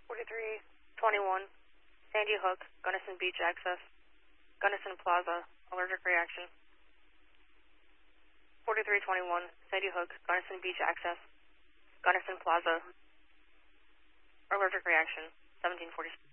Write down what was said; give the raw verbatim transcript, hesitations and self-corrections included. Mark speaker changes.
Speaker 1: forty-three twenty-one, Sandy Hook, Gunnison Beach access. Gunnison Plaza, allergic reaction. forty-three twenty-one, Sandy Hook, Gunnison Beach access. Gunnison Plaza, allergic reaction, seventeen forty.